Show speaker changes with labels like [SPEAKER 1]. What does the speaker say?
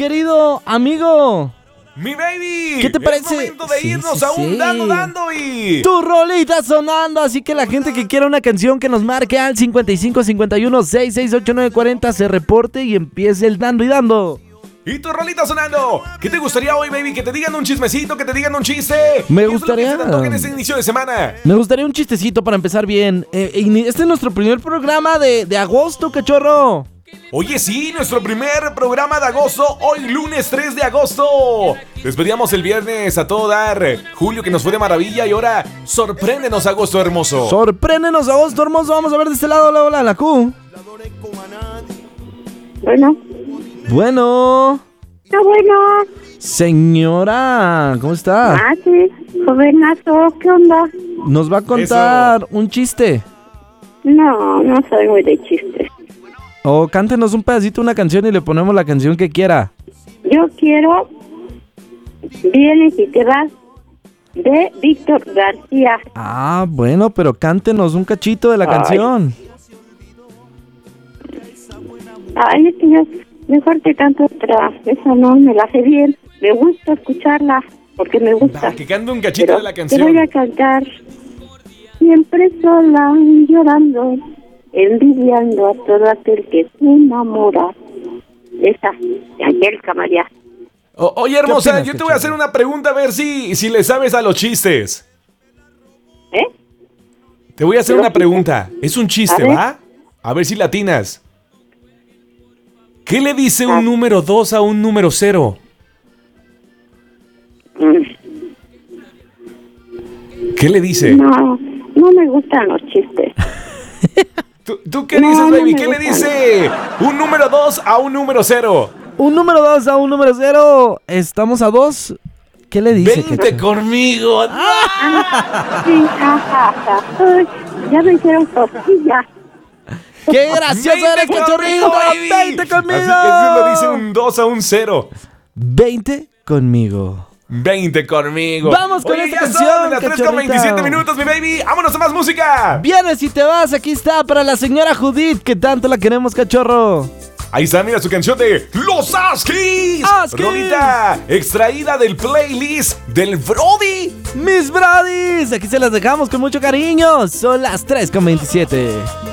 [SPEAKER 1] querido amigo.
[SPEAKER 2] ¡Mi baby!
[SPEAKER 1] ¿Qué te parece?
[SPEAKER 2] Es momento de irnos a un dando y...
[SPEAKER 1] Tu rolita sonando, así que la gente que quiera una canción que nos marque al 55 51 668 940 se reporte y empiece el dando y dando.
[SPEAKER 2] Y tu rolita sonando. ¿Qué te gustaría hoy, baby? Que te digan un chismecito, que te digan un chiste.
[SPEAKER 1] Me
[SPEAKER 2] ¿Qué
[SPEAKER 1] gustaría.
[SPEAKER 2] es lo que se te antoja en este inicio de semana?
[SPEAKER 1] Me gustaría un chistecito para empezar bien. Este es nuestro primer programa de agosto, cachorro.
[SPEAKER 2] Oye, sí, nuestro primer programa de agosto, hoy lunes 3 de agosto. Despedíamos el viernes a todo dar. Julio, que nos fue de maravilla, y ahora sorpréndenos, agosto hermoso.
[SPEAKER 1] Sorpréndenos, agosto hermoso. Vamos a ver de este lado, la Q.
[SPEAKER 3] Bueno.
[SPEAKER 1] Bueno.
[SPEAKER 3] Bueno.
[SPEAKER 1] Señora, ¿cómo está?
[SPEAKER 3] Ah, sí, jovenazo, ¿qué onda?
[SPEAKER 1] Nos va a contar un chiste.
[SPEAKER 3] No soy muy de chistes.
[SPEAKER 1] O cántenos un pedacito, una canción y le ponemos la canción que quiera.
[SPEAKER 3] Yo quiero Vienes y te vas de Víctor García.
[SPEAKER 1] Ah, bueno, pero cántenos un cachito de la canción.
[SPEAKER 3] Ay, es que yo mejor te canto otra. Esa no me la sé bien. Me gusta escucharla porque me gusta.
[SPEAKER 2] Que cante un cachito
[SPEAKER 3] pero
[SPEAKER 2] de la canción.
[SPEAKER 3] Te voy a cantar siempre sola, llorando, envidiando a todo aquel que se enamora. Esa, de Angélica María.
[SPEAKER 2] Oye, hermosa,
[SPEAKER 1] opinas,
[SPEAKER 2] yo te voy a hacer una pregunta a ver si le sabes a los chistes.
[SPEAKER 3] ¿Eh?
[SPEAKER 2] Te voy a hacer una pregunta. Es un chiste, ¿va? A ver si latinas. ¿Qué le dice un número 2 a un número 0? ¿Qué le dice?
[SPEAKER 3] No me gustan los chistes.
[SPEAKER 2] ¿Tú qué dices, baby? ¿Qué le dice un número 2 a un número 0?
[SPEAKER 1] Un número 2 a un número 0. Estamos a 2. ¿Qué le dice?
[SPEAKER 2] Vente conmigo.
[SPEAKER 3] Sí, Ay, ya me hicieron cosquillas.
[SPEAKER 1] ¡Qué gracioso eres, cachorrito! ¡Vente conmigo!
[SPEAKER 2] Así lo dice un 2 a un 0.
[SPEAKER 1] 20 conmigo.
[SPEAKER 2] 20 conmigo.
[SPEAKER 1] Vamos con esta canción,
[SPEAKER 2] Son las 3:27 minutos, mi baby. ¡Vámonos a más música!
[SPEAKER 1] Vienes y te vas. Aquí está para la señora Judith, que tanto la queremos, cachorro.
[SPEAKER 2] Ahí está, mira su canción de Los Askis. Rolita extraída del playlist del Brody.
[SPEAKER 1] Mis Brodis, aquí se las dejamos con mucho cariño. Son las 3:27.